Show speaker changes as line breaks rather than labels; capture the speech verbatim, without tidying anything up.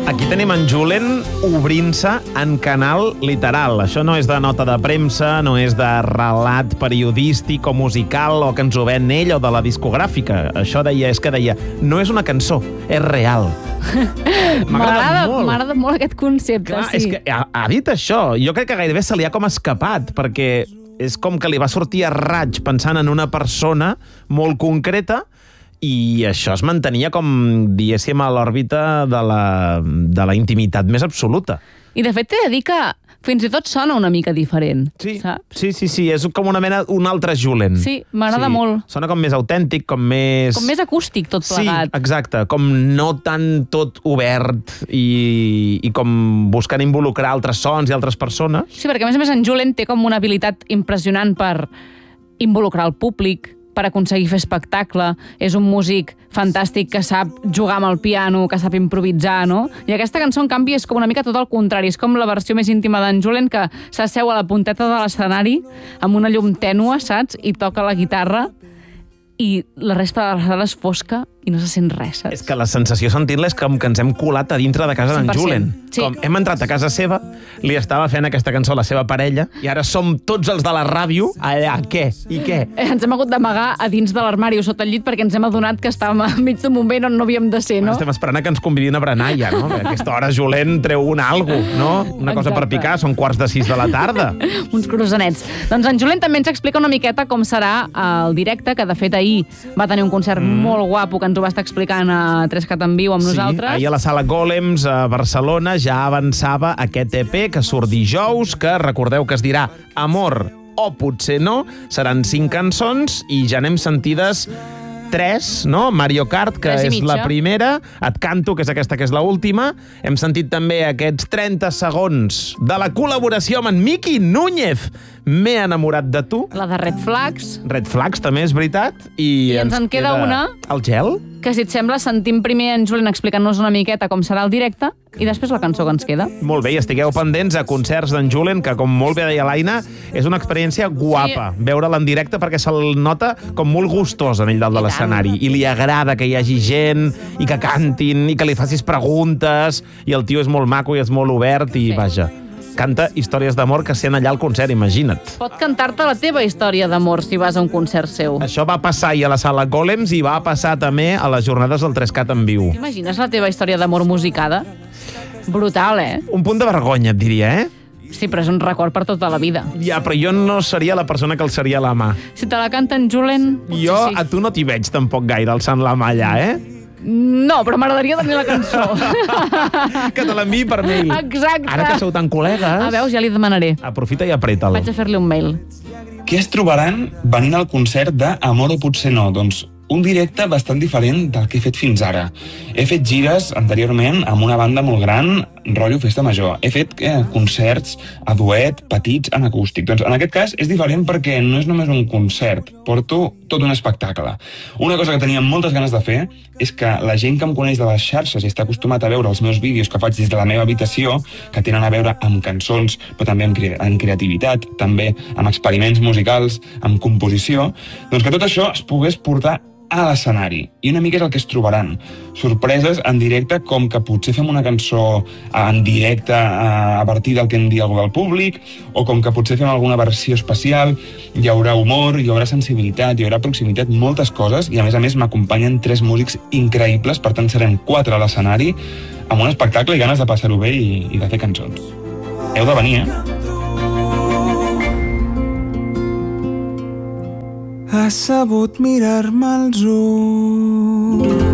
Aquí tenim en Julen obrint-se en canal literal. Això no és de nota de premsa, no és de relat periodístic o musical o que ens ho ven ell o de la discogràfica. Això deia, és que deia, no és una cançó, és real.
M'agrada molt. M'agrada molt aquest concepte,
Clar,
sí.
És que ha, ha dit això. Jo crec que gairebé se li ha com escapat, perquè és com que li va sortir a raig pensant en una persona molt concreta i això es mantenia com, diguéssim, a l'òrbita de la, de la intimitat més absoluta.
I de fet t'he de dir que fins i tot sona una mica diferent,
sí,
saps?
Sí, sí, sí, és com una mena, un altre Julen.
Sí, m'agrada sí. molt.
Sona com més autèntic, com més...
Com més acústic, tot plegat.
Sí, exacte, com no tan tot obert i, i com buscant involucrar altres sons i altres persones.
Sí, perquè a més a més en Julen té com una habilitat impressionant per involucrar el públic, per aconseguir fer espectacle. És un músic fantàstic que sap jugar amb el piano, que sap improvisar, no? I aquesta cançó, en canvi, és com una mica tot el contrari. És com la versió més íntima d'en Julen, que s'asseu a la punteta de l'escenari amb una llum tènua, saps? I toca la guitarra i la resta de la sala és fosca i no se sent res, saps?
És que la sensació sentint-la és com que ens hem colat a dintre de casa d'en Julen.
Sí.
Com hem entrat a casa seva, li estava fent aquesta cançó a la seva parella i ara som tots els de la ràdio allà. Què? I què?
Eh, ens hem hagut d'amagar a dins de l'armari o sota el llit perquè ens hem adonat que estàvem enmig d'un moment on no havíem de ser, no?
Estem esperant que ens convidin a berenar ja, no? A aquesta hora Julen treu un algo, no? Una cosa
Exacte.
per picar, són quarts de sis de la tarda.
Uns croissanets. Doncs en Julen també ens explica una miqueta com serà el directe, que de fet ahir va tenir un concert mm. molt guapo que ens ho va estar explicant a tres cat en viu amb
sí,
nosaltres.
Ahir a la sala Golems a Barcelona ja avançava aquest E P que surt dijous, que recordeu que es dirà Amor o potser no. Seran cinc cançons i ja n'hem sentides tres, no? Mario Kart, que és
mitja.
la primera, Et canto, que és aquesta que és l'última. Hem sentit també aquests trenta segons de la col·laboració amb en Miki Núñez. M'he enamorat de tu.
La de Red Flags.
Red Flags, també és veritat. I,
I ens en queda una.
El gel.
Que, si et sembla, sentim primer en Julen explicant-nos una miqueta com serà el directe i després la cançó que ens queda.
Molt bé, i estigueu pendents a concerts d'en Julen, que, com molt bé deia l'Aina, és una experiència guapa. Sí. Veure'l en directe perquè se'l nota com molt gustós en ell dalt de l'escenari. I li agrada que hi hagi gent i que cantin i que li facis preguntes i el tio és molt maco i és molt obert i, sí. vaja, canta històries d'amor que sent allà al concert, imagina't.
Pot cantar-te la teva història d'amor si vas a un concert seu.
Això va passar ahir a la sala Golems i va passar també a les jornades del tres cat en viu.
T'imagines la teva història d'amor musicada? Brutal, eh?
Un punt de vergonya, et diria, eh?
Sí, però és un record per tota la vida.
Ja, però jo no seria la persona que el seria a la mà.
Si te la canta en Julen...
Jo
sí.
a tu no t'hi veig tampoc gaire alçant la mà allà, eh?
No, però m'agradaria tenir la cançó.
Que te l'enviï per mail.
Exacte.
Ara que sou tan col·legues...
Ah, veus, ja li demanaré.
Aprofita i apreta-lo.
Vaig a fer-li un mail.
Què es trobaran venint al concert de Amor o potser no? Doncs un directe bastant diferent del que he fet fins ara. He fet gires anteriorment amb una banda molt gran, rotllo festa major. He fet eh, concerts a duet, petits, en acústic. Doncs en aquest cas és diferent perquè no és només un concert, porto tot un espectacle. Una cosa que tenia moltes ganes de fer és que la gent que em coneix de les xarxes i està acostumat a veure els meus vídeos que faig des de la meva habitació, que tenen a veure amb cançons, però també amb, cre amb creativitat, també amb experiments musicals, amb composició, doncs que tot això es pogués portar a l'escenari. I una mica és el que es trobaran. Sorpreses en directe, com que potser fem una cançó en directe a partir del que em digui algú del públic, o com que potser fem alguna versió especial. Hi haurà humor, hi haurà sensibilitat, hi haurà proximitat, moltes coses, i a més a més m'acompanyen tres músics increïbles, per tant serem quatre a l'escenari, amb un espectacle i ganes de passar-ho bé i, i de fer cançons. Heu de venir, eh?
Has sabut mirar-me als ulls